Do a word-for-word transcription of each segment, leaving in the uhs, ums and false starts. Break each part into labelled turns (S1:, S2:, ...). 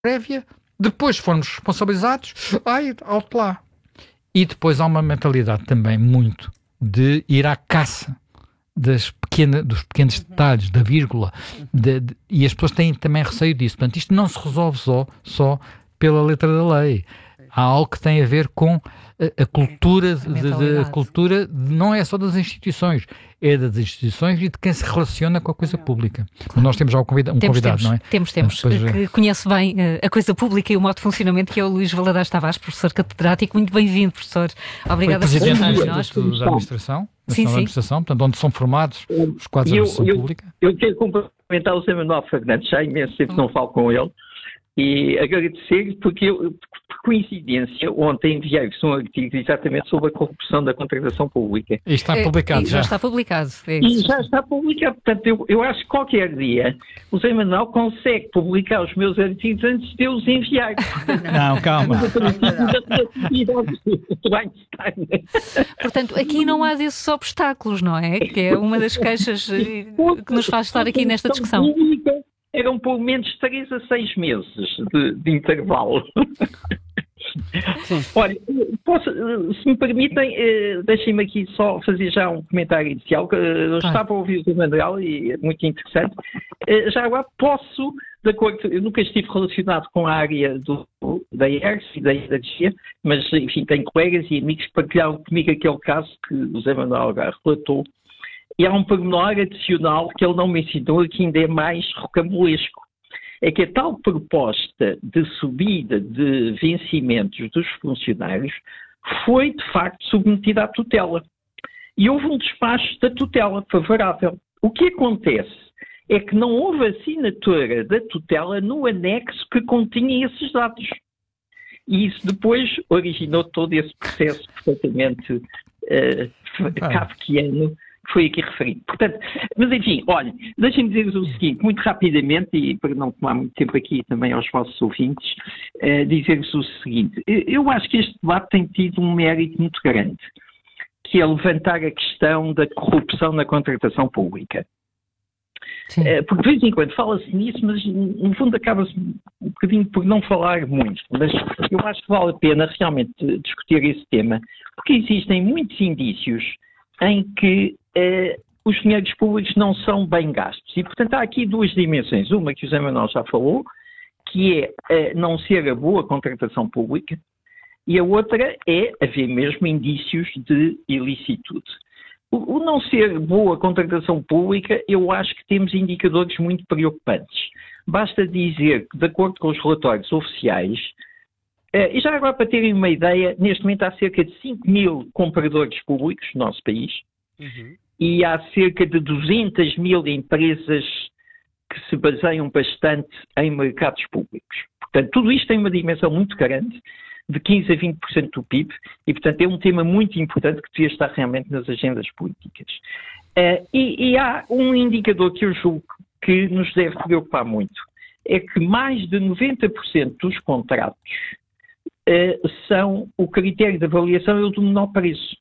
S1: prévia, depois fomos responsabilizados, ai, alto lá. E depois há uma mentalidade também muito de ir à caça das pequena, dos pequenos uhum. detalhes, da vírgula, de, de, e as pessoas têm também receio disso. Portanto, isto não se resolve só, só pela letra da lei. Há algo que tem a ver com a, a cultura, de, de, a cultura de, não é só das instituições, é das instituições e de quem se relaciona com a coisa pública. Claro. Nós temos já um convidado, um
S2: temos,
S1: convidado
S2: temos,
S1: não é?
S2: Temos, temos, depois, que conhece bem uh, a coisa pública e o modo de funcionamento, que é o Luís Valadares Tavares, professor catedrático. Muito bem-vindo, professor. Obrigada por estar
S1: Presidente
S2: nós.
S1: da administração,
S2: sim, sim.
S1: da administração, portanto, onde são formados os quadros da administração
S3: eu,
S1: pública.
S3: Eu quero cumprimentar o Zé Manuel Fernandes, já há imenso tempo não falo com ele, e agradecer porque eu, por coincidência, ontem enviei-vos um artigo exatamente sobre a corrupção da contratação pública.
S1: E está publicado
S2: é,
S1: já.
S2: Já está publicado. É
S3: e já está publicado. Portanto, eu, eu acho que qualquer dia o Zé Manuel consegue publicar os meus artigos antes de eu os enviar.
S1: Não, calma.
S2: Portanto, aqui não há desses obstáculos, não é? Que é uma das queixas que nos faz estar aqui nesta discussão.
S3: Eram pelo menos três a seis meses de, de intervalo. Sim. Olha, posso, se me permitem, eh, deixem-me aqui só fazer já um comentário inicial. Eu tá. estava a ouvir o Manuel e é muito interessante. Eh, já agora posso, de acordo, eu nunca estive relacionado com a área do, da E R S e da energia, mas enfim, tenho colegas e amigos que partilharam comigo aquele caso que o Zé Manuel agora relatou. E há um pormenor adicional que ele não me ensinou, que ainda é mais rocambolesco. É que a tal proposta de subida de vencimentos dos funcionários foi, de facto, submetida à tutela. E houve um despacho da tutela favorável. O que acontece é que não houve assinatura da tutela no anexo que continha esses dados. E isso depois originou todo esse processo perfeitamente uh, kafkiano que foi aqui referido. Portanto, mas enfim, olhem, deixem-me dizer-vos o seguinte, muito rapidamente, e para não tomar muito tempo aqui também aos vossos ouvintes, uh, dizer-vos o seguinte, eu acho que este debate tem tido um mérito muito grande, que é levantar a questão da corrupção na contratação pública. Uh, porque de vez em quando fala-se nisso, mas no fundo acaba-se um bocadinho por não falar muito. Mas eu acho que vale a pena realmente discutir esse tema, porque existem muitos indícios em que uh, os dinheiros públicos não são bem gastos. E, portanto, há aqui duas dimensões. Uma que o Zé Manuel já falou, que é uh, não ser a boa contratação pública, e a outra é haver mesmo indícios de ilicitude. O, o não ser boa contratação pública, eu acho que temos indicadores muito preocupantes. Basta dizer que, de acordo com os relatórios oficiais, Uh, e já agora para terem uma ideia, neste momento há cerca de cinco mil compradores públicos no nosso país uhum. e há cerca de duzentas mil empresas que se baseiam bastante em mercados públicos. Portanto, tudo isto tem uma dimensão muito grande, de quinze a vinte por cento do P I B, e portanto é um tema muito importante que devia estar realmente nas agendas políticas. Uh, e, e há um indicador que eu julgo que nos deve preocupar muito, é que mais de noventa por cento dos contratos Uh, são o critério de avaliação é o do menor preço.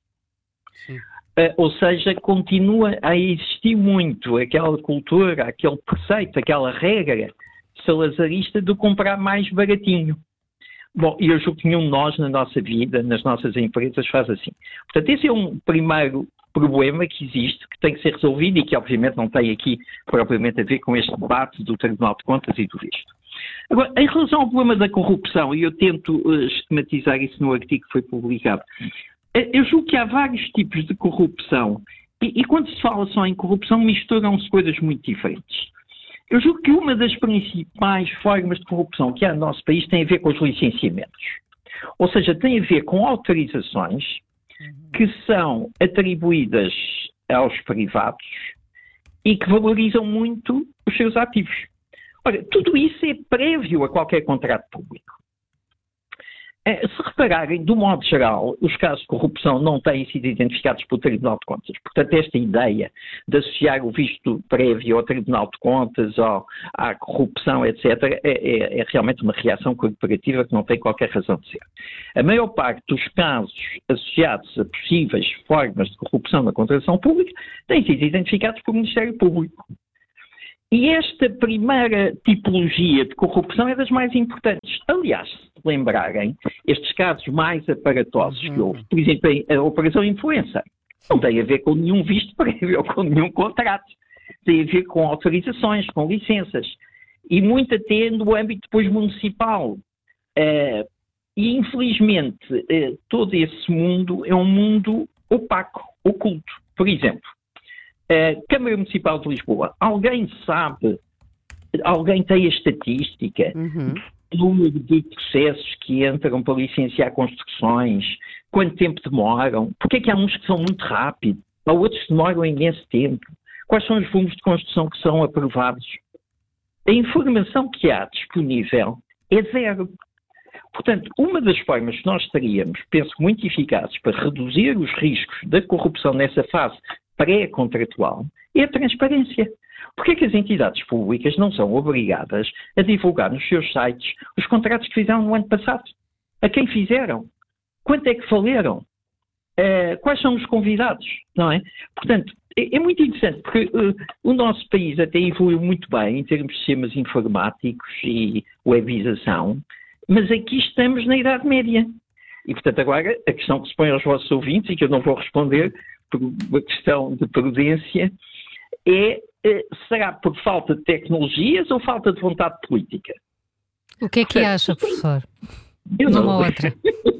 S3: Uh, ou seja, continua a existir muito aquela cultura, aquele preceito, aquela regra salazarista de comprar mais baratinho. Bom, e eu julgo que nenhum de nós na nossa vida, nas nossas empresas, faz assim. Portanto, esse é um primeiro problema que existe, que tem que ser resolvido e que obviamente não tem aqui propriamente a ver com este debate do Tribunal de Contas e tudo isto. Agora, em relação ao problema da corrupção, e eu tento uh, esquematizar isso no artigo que foi publicado, eu julgo que há vários tipos de corrupção e, e quando se fala só em corrupção misturam-se coisas muito diferentes. Eu julgo que uma das principais formas de corrupção que há no nosso país tem a ver com os licenciamentos. Ou seja, tem a ver com autorizações que são atribuídas aos privados e que valorizam muito os seus ativos. Ora, tudo isso é prévio a qualquer contrato público. Se repararem, do modo geral, os casos de corrupção não têm sido identificados pelo Tribunal de Contas. Portanto, esta ideia de associar o visto prévio ao Tribunal de Contas, ao, à corrupção, etcétera, é, é, é realmente uma reação corporativa que não tem qualquer razão de ser. A maior parte dos casos associados a possíveis formas de corrupção na contratação pública têm sido identificados pelo Ministério Público. E esta primeira tipologia de corrupção é das mais importantes. Aliás, se lembrarem, estes casos mais aparatosos uhum. que houve, por exemplo, a Operação Influencer, não tem a ver com nenhum visto prévio ou com nenhum contrato. Tem a ver com autorizações, com licenças. E muito até no âmbito depois municipal. Uh, e, infelizmente, uh, todo esse mundo é um mundo opaco, oculto. Por exemplo, a Câmara Municipal de Lisboa, alguém sabe, alguém tem a estatística
S4: uhum.
S3: do número de processos que entram para licenciar construções, quanto tempo demoram, porque é que há uns que são muito rápidos, há outros que demoram imenso tempo, quais são os volumes de construção que são aprovados? A informação que há disponível é zero. Portanto, uma das formas que nós teríamos, penso muito eficazes, para reduzir os riscos da corrupção nessa fase pré-contratual é a transparência. Porquê é que as entidades públicas não são obrigadas a divulgar nos seus sites os contratos que fizeram no ano passado? A quem fizeram? Quanto é que faleram? Uh, quais são os convidados? Não é? Portanto, é, é muito interessante, porque uh, o nosso país até evoluiu muito bem em termos de sistemas informáticos e webização, mas aqui estamos na Idade Média. E, portanto, agora a questão que se põe aos vossos ouvintes, e que eu não vou responder, por uma questão de prudência, é, será por falta de tecnologias ou falta de vontade política?
S2: O que é que acha, professor?
S3: Eu
S2: Numa
S3: não.
S2: outra.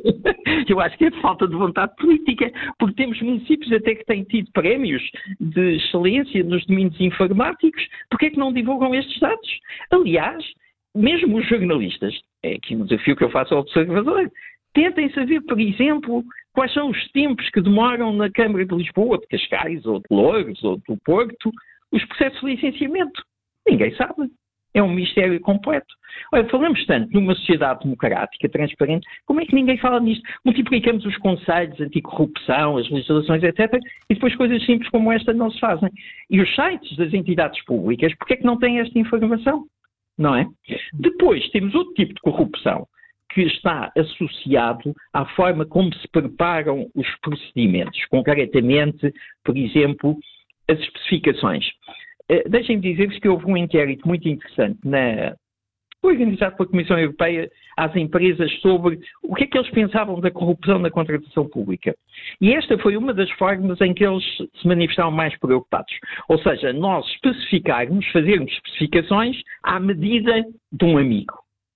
S3: Eu acho que é falta de vontade política, porque temos municípios até que têm tido prémios de excelência nos domínios informáticos. Porquê é que não divulgam estes dados? Aliás, mesmo os jornalistas, é aqui um desafio que eu faço ao observador, tentem saber, por exemplo, quais são os tempos que demoram na Câmara de Lisboa, de Cascais, ou de Loures, ou do Porto, os processos de licenciamento. Ninguém sabe. É um mistério completo. Olha, falamos tanto numa sociedade democrática, transparente, como é que ninguém fala nisto? Multiplicamos os conselhos anticorrupção, as legislações, etcétera, e depois coisas simples como esta não se fazem. E os sites das entidades públicas, porquê é que não têm esta informação? Não é? Depois temos outro tipo de corrupção, que está associado à forma como se preparam os procedimentos, concretamente, por exemplo, as especificações. Uh, Deixem-me dizer-vos que houve um inquérito muito interessante na, organizado pela Comissão Europeia às empresas sobre o que é que eles pensavam da corrupção na contratação pública. E esta foi uma das formas em que eles se manifestaram mais preocupados. Ou seja, nós especificarmos, fazermos especificações à medida de um amigo.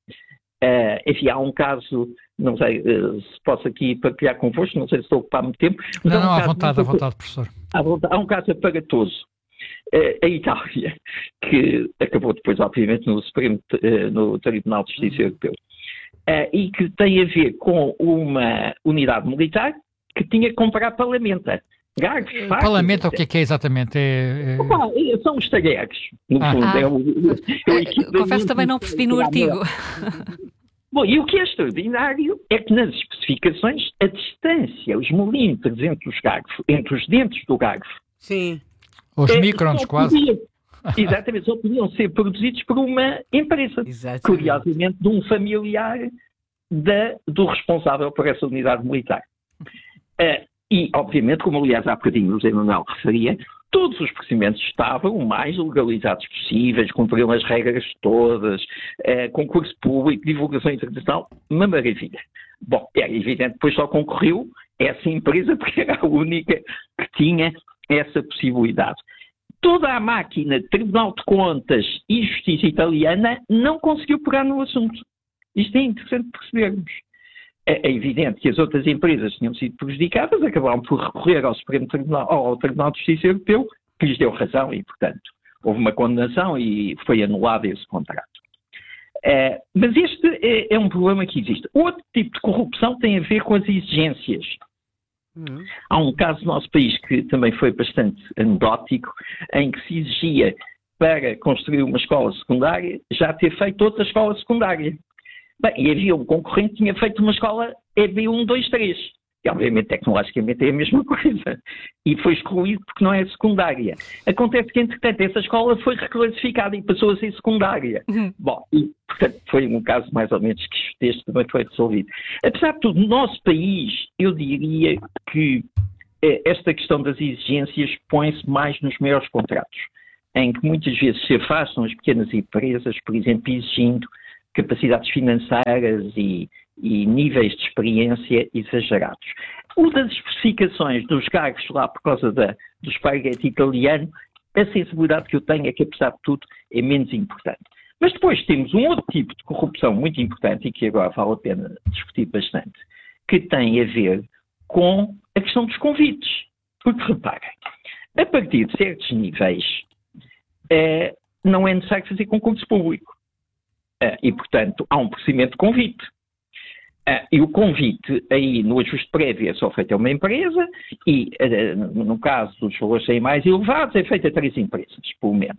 S3: Uh, enfim, há um caso, não sei uh, se posso aqui partilhar convosco, não sei se estou a ocupar muito tempo.
S1: Não,
S3: não,
S1: um à
S3: caso,
S1: vontade, à vontade, professor.
S3: Há, há um caso aparatoso. Uh, a Itália, que acabou depois, obviamente, no Supremo, uh, no Tribunal de Justiça Europeu, uh, e que tem a ver com uma unidade militar que tinha que comprar palamenta. Gargos, facas,
S1: Palamenta, o que é que é exatamente? É, é...
S3: Opa, são os talheres, no
S1: Ah.
S3: fundo.
S2: Ah.
S3: É o, é o
S2: Confesso também não percebi no artigo.
S3: Bom, e o que é extraordinário é que nas especificações a distância, os milímetros entre os garfos, entre os dentes do garfo,
S4: Sim.
S1: Os
S3: é,
S1: microns,
S3: só
S1: quase.
S3: podiam- exatamente, só podiam ser produzidos por uma empresa,
S4: Exatamente.
S3: curiosamente de um familiar da- do responsável por essa unidade militar. Eh, e, obviamente, como aliás há bocadinho o José Manuel referia, todos os procedimentos estavam o mais legalizados possíveis, cumpriam as regras todas, eh, concurso público, divulgação internacional, uma maravilha. Bom, é evidente, depois só concorreu essa empresa porque era a única que tinha essa possibilidade. Toda a máquina de Tribunal de Contas e Justiça italiana não conseguiu pegar no assunto. Isto é interessante percebermos. É, é evidente que as outras empresas tinham sido prejudicadas, acabaram por recorrer ao Supremo Tribunal, ao Tribunal de Justiça Europeu, que lhes deu razão e, portanto, houve uma condenação e foi anulado esse contrato. É, mas este é, é um problema que existe. Outro tipo de corrupção tem a ver com as exigências.
S4: Hum.
S3: Há um caso no nosso país que também foi bastante anedótico, em que se exigia para construir uma escola secundária já ter feito outra escola secundária. Bem, e havia um concorrente que tinha feito uma escola E B um, dois, três. E obviamente tecnologicamente é a mesma coisa. E foi excluído porque não é secundária. Acontece que, entretanto, essa escola foi reclassificada e passou a ser secundária.
S2: Uhum.
S3: Bom, e portanto foi um caso mais ou menos que este também foi resolvido. Apesar de tudo, no nosso país, eu diria que eh, esta questão das exigências põe-se mais nos maiores contratos. em que muitas vezes se afastam as pequenas empresas, por exemplo, exigindo capacidades financeiras e, e níveis de experiência exagerados. Uma das especificações dos cargos lá, por causa da, do esparguete italiano, a sensibilidade que eu tenho é que, apesar de tudo, é menos importante. Mas depois temos um outro tipo de corrupção muito importante e que agora vale a pena discutir bastante, que tem a ver com a questão dos convites. Porque, reparem, a partir de certos níveis, eh, não é necessário fazer concurso público. Eh, e, portanto, há um procedimento de convite. Uh, e o convite aí no ajuste prévio é só feito a uma empresa e, uh, no caso dos valores serem mais elevados, é feito a três empresas, pelo menos.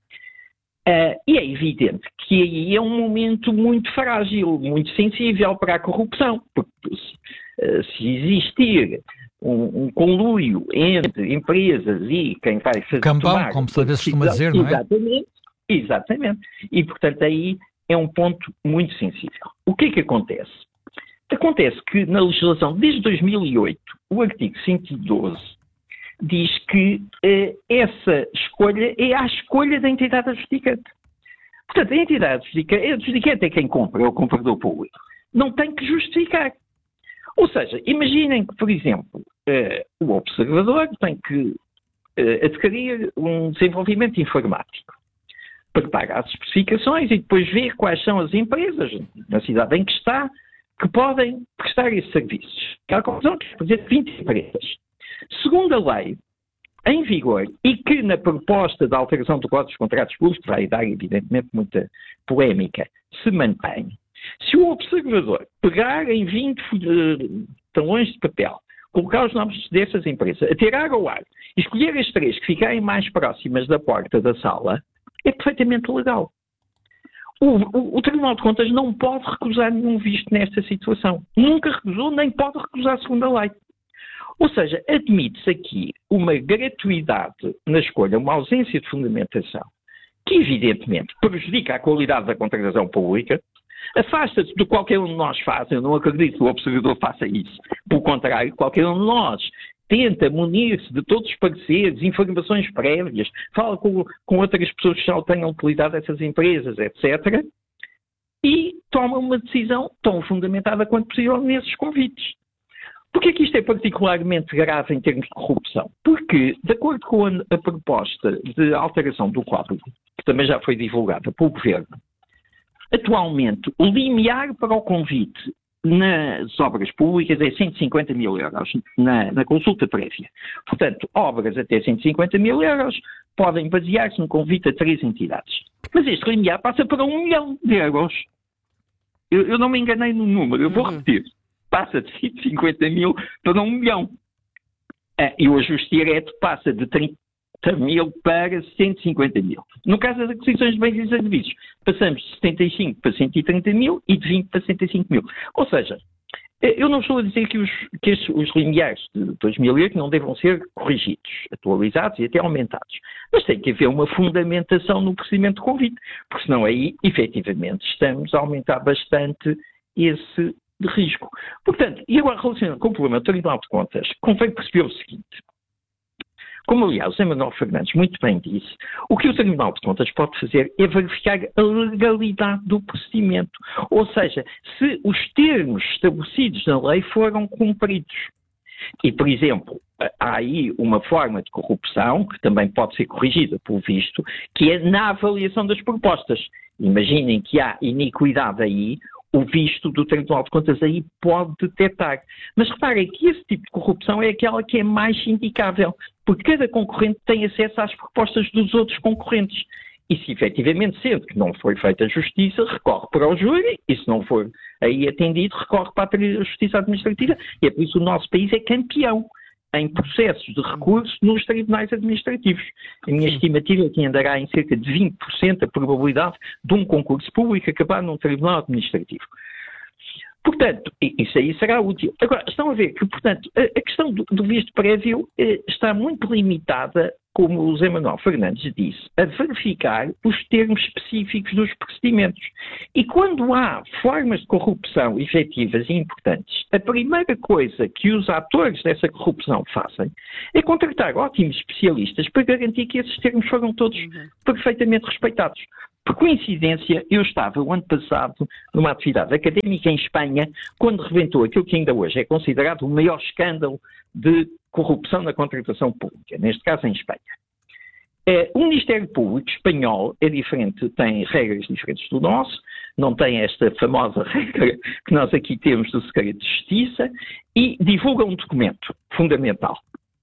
S3: Uh, e é evidente que aí é um momento muito frágil, muito sensível para a corrupção, porque se, uh, se existir um, um conluio entre empresas e quem vai fazer...
S1: Cambão,
S3: tomar,
S1: como se costuma dizer, não é?
S3: Exatamente, exatamente. E, portanto, aí é um ponto muito sensível. O que é que acontece? Acontece que na legislação, desde dois mil e oito, o artigo cento e doze diz que eh, essa escolha é a escolha da entidade adjudicante. Portanto, a entidade adjudicante, a adjudicante é quem compra, é o comprador público. Não tem que justificar. Ou seja, imaginem que, por exemplo, eh, o observador tem que eh, adquirir um desenvolvimento informático. Prepara as especificações e depois vê quais são as empresas na cidade em que está que podem prestar esses serviços. Que a conclusão que é fazer vinte empresas. Segundo a lei em vigor e que na proposta da alteração do Código dos Contratos Públicos, vai dar evidentemente muita polémica, se mantém. Se o observador pegar em vinte talões de papel, colocar os nomes dessas empresas, atirar ao ar e escolher as três que ficarem mais próximas da porta da sala, é perfeitamente legal. O, o, o Tribunal de Contas não pode recusar nenhum visto nesta situação. Nunca recusou, nem pode recusar segundo a lei. Ou seja, admite-se aqui uma gratuidade na escolha, uma ausência de fundamentação, que evidentemente prejudica a qualidade da contratação pública, afasta-se de qualquer um de nós faz. Eu não acredito que o observador faça isso. Pelo contrário, qualquer um de nós tenta munir-se de todos os pareceres, informações prévias, fala com, com outras pessoas que já tenham utilidade dessas empresas, etcétera, e toma uma decisão tão fundamentada quanto possível nesses convites. Porquê é que isto é particularmente grave em termos de corrupção? Porque, de acordo com a, a proposta de alteração do Código, que também já foi divulgada pelo Governo, atualmente o limiar para o convite nas obras públicas é cento e cinquenta mil euros na, na consulta prévia. Portanto, obras até cento e cinquenta mil euros podem basear-se no convite a três entidades. Mas este limiar passa para um milhão de euros. Eu, eu não me enganei no número, eu vou uhum. repetir. Passa de cento e cinquenta mil para um milhão. Ah, e o ajuste direto passa de trinta mil para cento e cinquenta mil. No caso das aquisições de bens e serviços, passamos de setenta e cinco para cento e trinta mil e de vinte para cento e cinco mil. Ou seja, eu não estou a dizer que os, que estes, os limiares de dois mil e oito não devam ser corrigidos, atualizados e até aumentados. Mas tem que haver uma fundamentação no procedimento de convite, porque senão aí, efetivamente, estamos a aumentar bastante esse de risco. Portanto, e agora relacionado com o problema do Tribunal de Contas, convém perceber o seguinte. Como, aliás, o José Manuel Fernandes muito bem disse, o que o Tribunal de Contas pode fazer é verificar a legalidade do procedimento. Ou seja, se os termos estabelecidos na lei foram cumpridos. E, por exemplo, há aí uma forma de corrupção, que também pode ser corrigida, pelo visto, que é na avaliação das propostas. Imaginem que há iniquidade aí, o visto do Tribunal de Contas aí pode detectar. Mas reparem que esse tipo de corrupção é aquela que é mais indicável, porque cada concorrente tem acesso às propostas dos outros concorrentes. E se efetivamente, sendo que não foi feita a justiça, recorre para o júri, e se não for aí atendido, recorre para a justiça administrativa, e é por isso que o nosso país é campeão em processos de recurso nos tribunais administrativos. A minha estimativa é que andará em cerca de vinte por cento a probabilidade de um concurso público acabar num tribunal administrativo. Portanto, isso aí será útil. Agora, estão a ver que, portanto, a questão do, do visto prévio eh, está muito limitada como o José Manuel Fernandes disse, a verificar os termos específicos dos procedimentos. E quando há formas de corrupção efetivas e importantes, a primeira coisa que os atores dessa corrupção fazem é contratar ótimos especialistas para garantir que esses termos foram todos uhum. perfeitamente respeitados. Por coincidência, eu estava o ano passado numa atividade académica em Espanha, quando rebentou aquilo que ainda hoje é considerado o maior escândalo de corrupção na contratação pública, neste caso em Espanha. É, o Ministério Público espanhol é diferente, tem regras diferentes do nosso, não tem esta famosa regra que nós aqui temos do segredo de justiça e divulga um documento fundamental.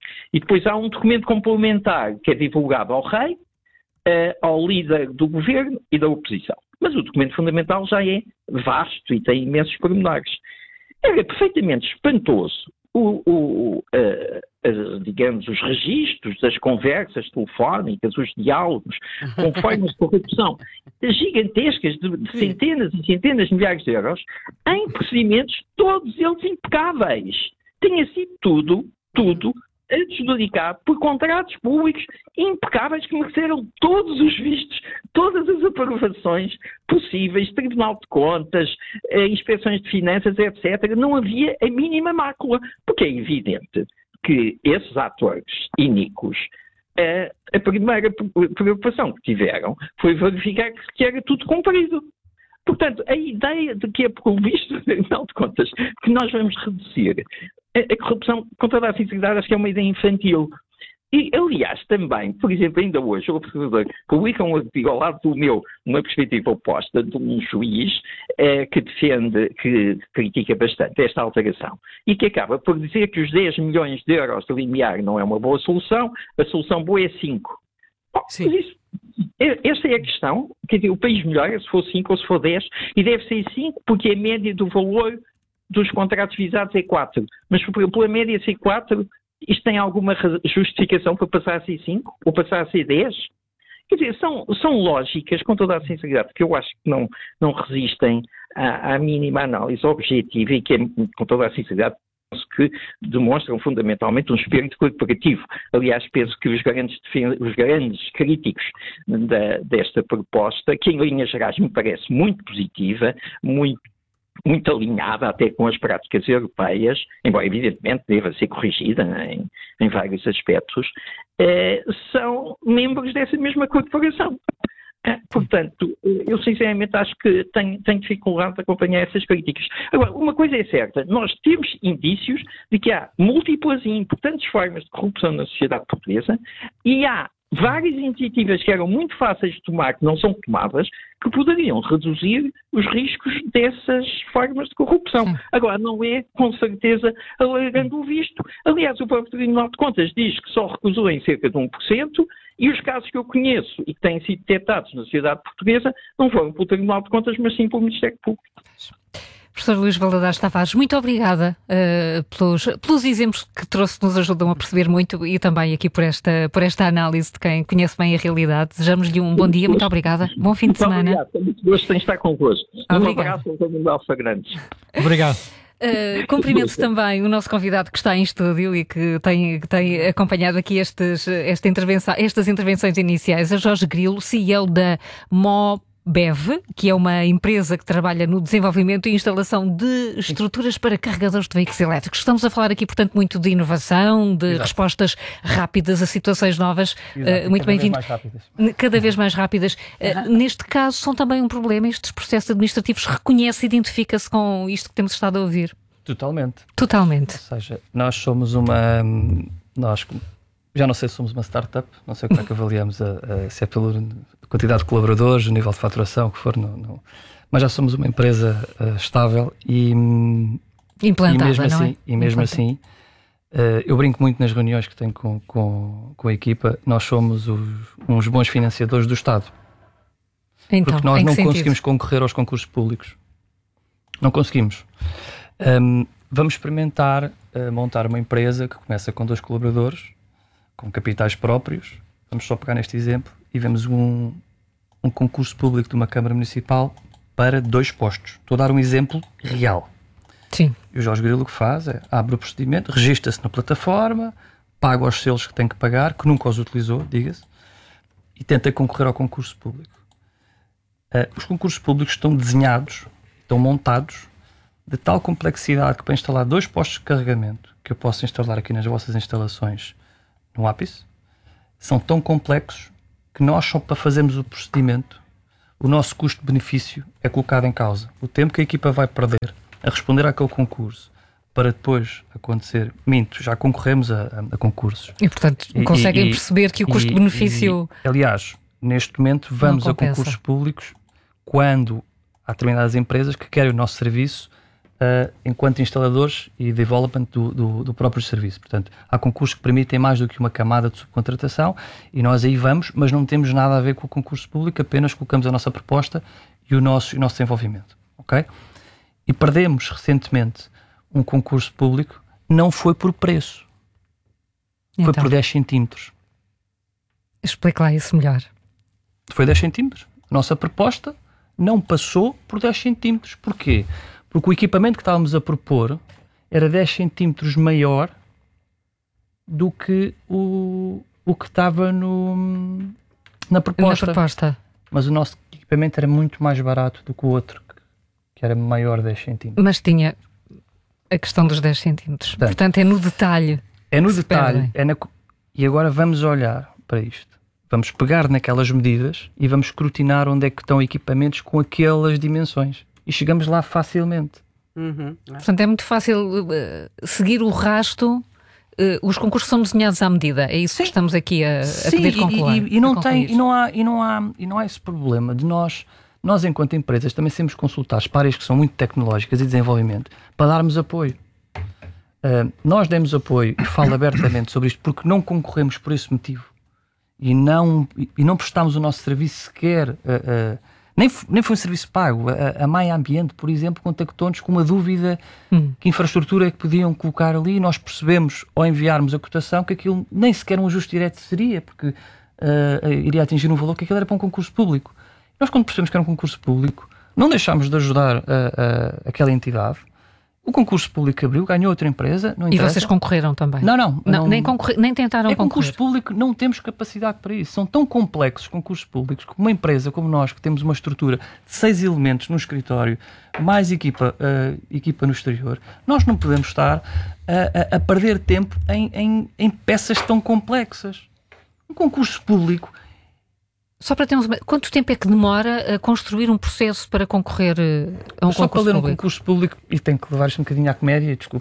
S3: E depois há um documento complementar que é divulgado ao rei, Uh, ao líder do governo e da oposição. Mas o documento fundamental já é vasto e tem imensos pormenores. Era perfeitamente espantoso o, o, uh, as, digamos, os registros das conversas telefónicas, os diálogos com formas de corrupção gigantescas de, de centenas e centenas de milhares de euros em procedimentos todos eles impecáveis. Tinha sido tudo, tudo adjudicado por contratos públicos impecáveis que mereceram todos os vistos, todas as aprovações possíveis, Tribunal de Contas, eh, inspeções de finanças, etcétera. Não havia a mínima mácula, porque é evidente que esses atores iníquos, eh, a primeira preocupação que tiveram foi verificar que era tudo cumprido. Portanto, a ideia de que é previsto no Tribunal de Contas que nós vamos reduzir a corrupção, com toda a sinceridade, acho que é uma ideia infantil. E, aliás, também, por exemplo, ainda hoje, o Observador publica um artigo ao lado do meu, uma perspectiva oposta de um juiz eh, que defende, que critica bastante esta alteração e que acaba por dizer que os dez milhões de euros de limiar não é uma boa solução, a solução boa é cinco. Bom, mas isso, esta é a questão, quer dizer, o país melhora se for cinco ou se for dez, e deve ser cinco porque a média do valor dos contratos visados é quatro. Mas pela média ser quatro, isto tem alguma justificação para passar a ser cinco? Ou passar a ser dez? Quer dizer, são, são lógicas, com toda a sinceridade, que eu acho que não, não resistem à, à mínima análise objetiva e que, é, com toda a sinceridade, que demonstram fundamentalmente um espírito corporativo. Aliás, penso que os grandes, os grandes críticos da, desta proposta, que em linhas gerais me parece muito positiva, muito muito alinhada até com as práticas europeias, embora evidentemente deva ser corrigida em, em vários aspectos, eh, são membros dessa mesma corporação. Eh, portanto, eu sinceramente acho que tenho, tenho dificuldade de acompanhar essas críticas. Agora, uma coisa é certa, nós temos indícios de que há múltiplas e importantes formas de corrupção na sociedade portuguesa e há várias iniciativas que eram muito fáceis de tomar, que não são tomadas, que poderiam reduzir os riscos dessas formas de corrupção. Sim. Agora, não é, com certeza, alargando o visto. Aliás, o próprio Tribunal de Contas diz que só recusou em cerca de um por cento e os casos que eu conheço e que têm sido detectados na sociedade portuguesa não foram pelo Tribunal de Contas, mas sim pelo Ministério Público.
S2: Professor Luís Valadares Tavares, muito obrigada uh, pelos, pelos exemplos que trouxe, que nos ajudam a perceber muito e também aqui por esta, por esta análise de quem conhece bem a realidade. Desejamos-lhe um bom dia, muito obrigada, bom fim de semana.
S3: Muito obrigado, muito gosto em estar convosco. Um abraço ao Manuel Fernandes.
S1: Obrigado.
S2: Uh, cumprimento também o nosso convidado que está em estúdio e que tem, que tem acompanhado aqui estes, esta intervenção, estas intervenções iniciais, a Jorge Grilo, C E O da Mo Bev, que é uma empresa que trabalha no desenvolvimento e instalação de estruturas para carregadores de veículos elétricos. Estamos a falar aqui, portanto, muito de inovação, de Exato. respostas rápidas a situações novas. Uh, muito bem-vindo. Cada vez mais rápidas. Uh, neste caso, são também um problema. Estes processos administrativos reconhece, identifica-se com isto que temos estado a ouvir?
S4: Totalmente.
S2: Totalmente.
S4: Ou seja, nós somos uma... Nós, já não sei se somos uma startup, não sei como é que avaliamos, a, a, se é pela quantidade de colaboradores, o nível de faturação, o que for, não, não. Mas já somos uma empresa uh, estável e,
S2: implantada,
S4: e mesmo assim,
S2: não é?
S4: e mesmo assim uh, eu brinco muito nas reuniões que tenho com, com, com a equipa, nós somos os, uns bons financiadores do Estado.
S2: Então,
S4: porque nós não
S2: sentido?
S4: conseguimos concorrer aos concursos públicos. Não conseguimos. Um, vamos experimentar uh, montar uma empresa que começa com dois colaboradores, com capitais próprios. Vamos só pegar neste exemplo e vemos um, um concurso público de uma Câmara Municipal para dois postos. Estou a dar um exemplo real.
S2: Sim.
S4: E o Jorge Grilo o que faz é abre o procedimento, registra-se na plataforma, paga os selos que tem que pagar, que nunca os utilizou, diga-se, e tenta concorrer ao concurso público. Uh, os concursos públicos estão desenhados, estão montados de tal complexidade que para instalar dois postos de carregamento, que eu posso instalar aqui nas vossas instalações no ápice, são tão complexos que nós, só para fazermos o procedimento, o nosso custo-benefício é colocado em causa. O tempo que a equipa vai perder a responder àquele concurso para depois acontecer, minto, já concorremos a, a, a concursos.
S2: E, portanto, e, conseguem e, perceber que o custo-benefício...
S4: E, e, aliás, neste momento vamos a concursos públicos quando há determinadas empresas que querem o nosso serviço uh, enquanto instaladores e development do, do, do próprio serviço. Portanto, há concursos que permitem mais do que uma camada de subcontratação e nós aí vamos, mas não temos nada a ver com o concurso público, apenas colocamos a nossa proposta e o nosso, o nosso desenvolvimento. Ok? E perdemos recentemente um concurso público, não foi por preço,
S2: então,
S4: foi por dez centímetros.
S2: Explica lá isso melhor.
S4: Foi dez centímetros. A nossa proposta não passou por dez centímetros. Porquê? Porque o equipamento que estávamos a propor era dez centímetros maior do que o, o que estava no, na proposta.
S2: Na proposta.
S4: Mas o nosso equipamento era muito mais barato do que o outro, que era maior dez centímetros.
S2: Mas tinha a questão dos dez centímetros. Portanto, Portanto é no detalhe.
S4: É no detalhe. É na... E agora vamos olhar para isto. Vamos pegar naquelas medidas e vamos escrutinar onde é que estão equipamentos com aquelas dimensões. E chegamos lá facilmente.
S2: Uhum. Portanto, é muito fácil uh, seguir o rasto. Uh, os concursos são desenhados à medida. É isso Sim. que estamos aqui a, a
S4: Sim,
S2: poder concluir.
S4: E, e, e, não tem, e, não há, e, não há, e não há esse problema de nós... Nós, enquanto empresas, também sermos consultados para áreas que são muito tecnológicas e desenvolvimento, para darmos apoio. Uh, nós demos apoio e falo abertamente sobre isto porque não concorremos por esse motivo e não, e não prestámos o nosso serviço sequer, uh, uh, nem, nem foi um serviço pago. A, a Maia Ambiente, por exemplo, contactou-nos com uma dúvida hum. que infraestrutura é que podiam colocar ali e nós percebemos, ao enviarmos a cotação, que aquilo nem sequer um ajuste direto seria, porque uh, iria atingir um valor que aquilo era para um concurso público. Nós, quando percebemos que era um concurso público, não deixámos de ajudar a, a, aquela entidade. O concurso público abriu, ganhou outra empresa. Não
S2: e vocês concorreram também?
S4: Não, não.
S2: não, não nem, concorre, nem tentaram
S4: é
S2: concorrer.
S4: Concurso público, não temos capacidade para isso. São tão complexos os concursos públicos que uma empresa como nós, que temos uma estrutura de seis elementos no escritório, mais equipa, uh, equipa no exterior, nós não podemos estar a, a, a perder tempo em, em, em peças tão complexas. Um concurso público...
S2: Só para termos uma... Quanto tempo é que demora a construir um processo para concorrer a um
S4: Só
S2: concurso
S4: para ler
S2: público?
S4: um concurso público, e tenho que levar isto um bocadinho à comédia, desculpe,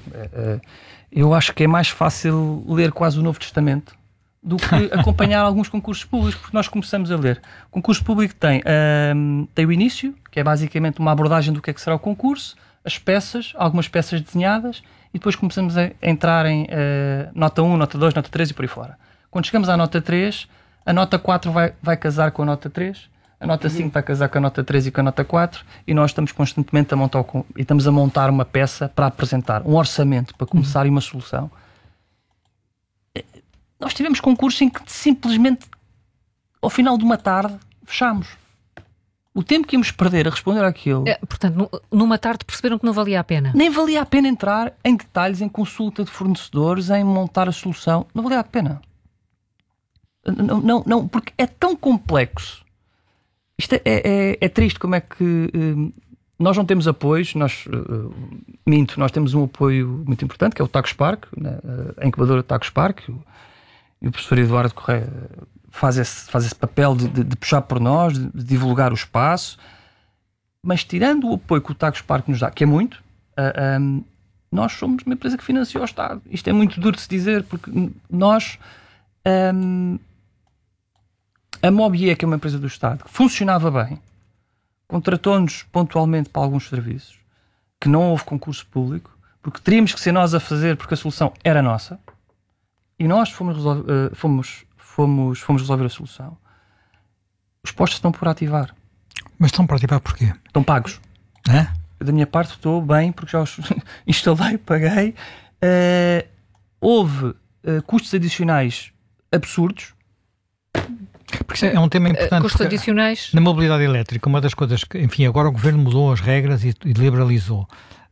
S4: eu acho que é mais fácil ler quase o Novo Testamento do que acompanhar alguns concursos públicos, porque nós começamos a ler. O concurso público tem, um, tem o início, que é basicamente uma abordagem do que é que será o concurso, as peças, algumas peças desenhadas, e depois começamos a entrar em uh, nota um, nota dois, nota três e por aí fora. Quando chegamos à nota três... A nota quatro vai, vai casar com a nota três, a nota cinco vai casar com a nota três e com a nota quatro, e nós estamos constantemente a montar, e estamos a montar uma peça para apresentar, um orçamento para começar e uma solução. Nós tivemos concursos em que simplesmente, ao final de uma tarde, fechámos. O tempo que íamos perder a responder àquilo...
S2: É, portanto, numa tarde perceberam que não valia a pena.
S4: Nem valia a pena entrar em detalhes, em consulta de fornecedores, em montar a solução. Não valia a pena. Não, não, não, porque é tão complexo. Isto é, é, é triste como é que uh, nós não temos apoios, nós, uh, minto, nós temos um apoio muito importante, que é o Taco Spark, né, a incubadora Taco Spark, o, e o professor Eduardo Correia faz esse, faz esse papel de, de, de puxar por nós, de, de divulgar o espaço, mas tirando o apoio que o Taco Spark nos dá, que é muito, uh, um, nós somos uma empresa que financia o Estado. Isto é muito duro de se dizer, porque nós... Um, A Mobier, que é uma empresa do Estado, que funcionava bem, contratou-nos pontualmente para alguns serviços, que não houve concurso público, porque teríamos que ser nós a fazer, porque a solução era nossa, e nós fomos, resolver, uh, fomos, fomos, fomos resolver a solução. Os postos estão por ativar.
S1: Mas estão por ativar porquê?
S4: Estão pagos.
S1: É?
S4: Da minha parte estou bem, porque já os instalei, paguei. Uh, houve uh, custos adicionais absurdos.
S1: Porque é um tema importante.
S2: Custos adicionais.
S1: Na mobilidade elétrica, uma das coisas que, enfim, agora o governo mudou as regras e, e liberalizou.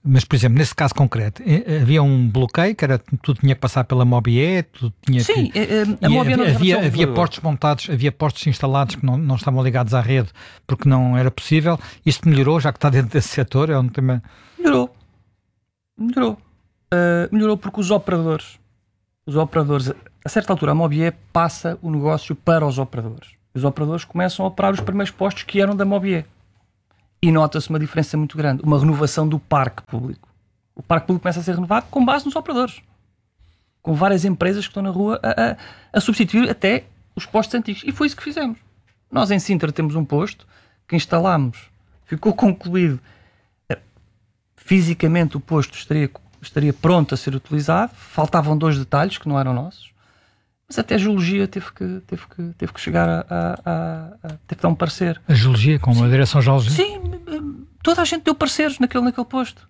S1: Mas, por exemplo, nesse caso concreto, havia um bloqueio, que era tudo tinha que passar pela Mobie, tudo tinha
S4: Sim,
S1: que...
S4: a, a Mobie não
S1: havia, havia,
S4: um
S1: havia postos montados, havia postos instalados que não, não estavam ligados à rede porque não era possível. Isto melhorou, já que está dentro desse setor? É um tema...
S4: Melhorou. Melhorou. Uh, melhorou porque os operadores, os operadores, a certa altura, a Mobie passa o negócio para os operadores. Os operadores começam a operar os primeiros postos que eram da Mobie. E nota-se uma diferença muito grande, uma renovação do parque público. O parque público começa a ser renovado com base nos operadores. Com várias empresas que estão na rua a, a, a substituir até os postos antigos. E foi isso que fizemos. Nós em Sintra temos um posto que instalámos, ficou concluído. Fisicamente o posto estaria, estaria pronto a ser utilizado. Faltavam dois detalhes que não eram nossos. Mas até a geologia teve que, teve que, teve que chegar a, a, a, a... Teve que dar um parecer.
S1: A geologia, como a direção geológica?
S4: Sim, toda a gente deu pareceres naquele, naquele posto.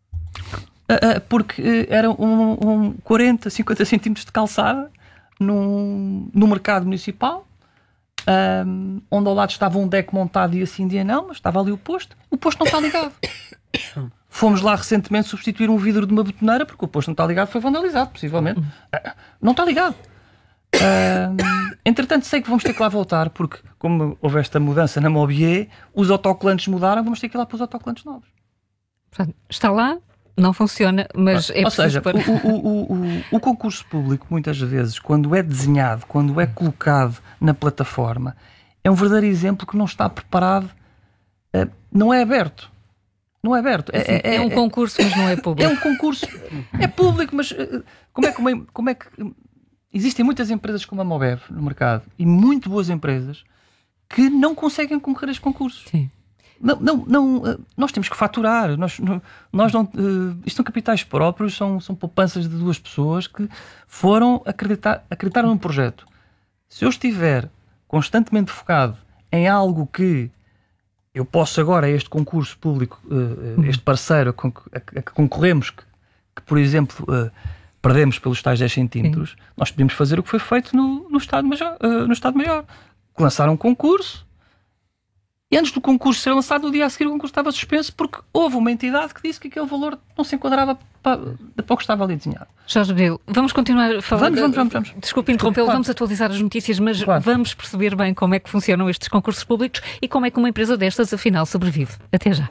S4: Porque era um, um quarenta, cinquenta centímetros de calçada num, no mercado municipal, um, onde ao lado estava um deck montado e assim dia não, mas estava ali o posto. O posto não está ligado. Fomos lá recentemente substituir um vidro de uma betoneira porque o posto não está ligado, foi vandalizado, possivelmente. Não está ligado. Uh, entretanto, sei que vamos ter que lá voltar porque, como houve esta mudança na Mobie, os autocolantes mudaram, vamos ter que ir lá para os autocolantes novos.
S2: Portanto, está lá, não funciona, mas
S4: ah,
S2: é
S4: ou seja,
S2: para...
S4: o, o, o, o, o concurso público, muitas vezes, quando é desenhado, quando é colocado na plataforma, é um verdadeiro exemplo que não está preparado, uh, não é aberto. Não é aberto. É,
S2: assim,
S4: é,
S2: é um
S4: é,
S2: concurso, mas não é público.
S4: É um concurso, é público, mas uh, como é, como é, como é que... Existem muitas empresas como a Mobev no mercado e muito boas empresas que não conseguem concorrer a estes concursos.
S2: Sim.
S4: Não, não, não, nós temos que faturar. Nós, nós não, isto são capitais próprios, são, são poupanças de duas pessoas que foram acreditar, acreditar num projeto. Se eu estiver constantemente focado em algo que eu posso agora a este concurso público, este parceiro a que concorremos, que, que por exemplo... perdemos pelos tais dez centímetros, sim, nós podemos fazer o que foi feito no, no, Estado Maior, uh, no Estado Maior. Lançaram um concurso e antes do concurso ser lançado, no dia a seguir o concurso estava suspenso porque houve uma entidade que disse que aquele valor não se enquadrava para, para o que estava ali desenhado.
S2: Jorge Grilo, vamos continuar a falar...
S4: Vamos, vamos, vamos. vamos.
S2: Desculpe interrompê-lo, claro. Vamos atualizar as notícias, mas claro, vamos perceber bem como é que funcionam estes concursos públicos e como é que uma empresa destas, afinal, sobrevive. Até já.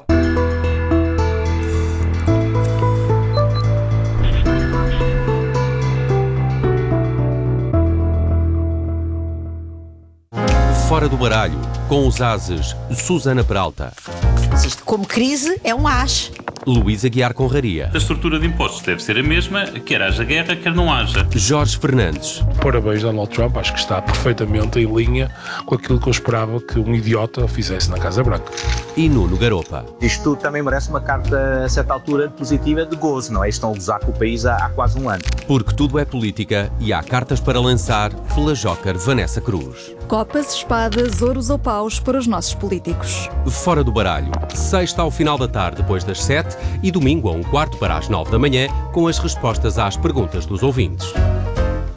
S5: Fora do baralho, com os ases Susana Peralta.
S6: Isto, como crise, é um as.
S5: Luís Aguiar Conraria.
S7: A estrutura de impostos deve ser a mesma, quer haja guerra, quer não haja.
S5: Jorge Fernandes.
S8: Parabéns, Donald Trump. Acho que está perfeitamente em linha com aquilo que eu esperava que um idiota fizesse na Casa Branca.
S5: E Nuno Garopa.
S9: Isto também merece uma carta, a certa altura, positiva de gozo, não é? Estão a gozar com o país há, há quase um ano.
S5: Porque tudo é política e há cartas para lançar pela Joker Vanessa Cruz.
S10: Copas, espadas, ouros ou paus para os nossos políticos.
S5: Fora do baralho. Sexta ao final da tarde, depois das sete, e domingo a um quarto para as nove da manhã, com as respostas às perguntas dos ouvintes.